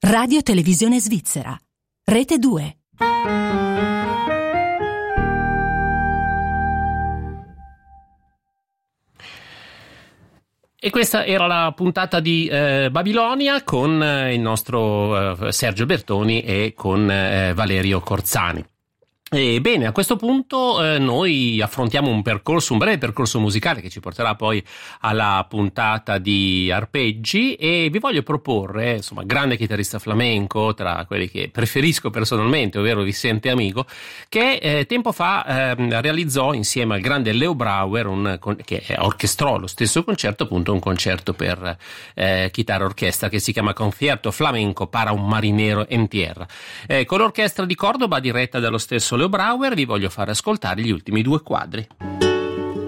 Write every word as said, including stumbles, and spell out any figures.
Radio Televisione Svizzera. Rete due. E questa era la puntata di eh, Babilonia con eh, il nostro eh, Sergio Bertoni e con eh, Valerio Corzani. E bene, a questo punto eh, noi affrontiamo un percorso, un breve percorso musicale che ci porterà poi alla puntata di Arpeggi, e vi voglio proporre, insomma, grande chitarrista flamenco, tra quelli che preferisco personalmente, ovvero Vicente Amigo, che eh, tempo fa eh, realizzò insieme al grande Leo Brouwer, un, che orchestrò lo stesso concerto, appunto un concerto per eh, chitarra orchestra che si chiama Concierto Flamenco para un marinero en tierra. Eh, con l'orchestra di Cordoba diretta dallo stesso Leo Brouwer vi voglio fare ascoltare gli ultimi due quadri.